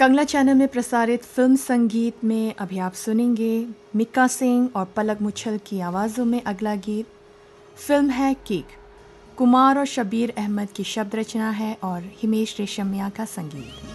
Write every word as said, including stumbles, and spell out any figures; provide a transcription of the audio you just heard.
कंगला channel में प्रसारित film संगीत में अभी आप सुनेंगे मिक्का सिंह और पलक मुच्छल की आवाज़ों में अगला गीत। फिल्म है किक। कुमार और शबीर अहमद की शब्द रचना है और हिमेश रेशमिया का संगीत।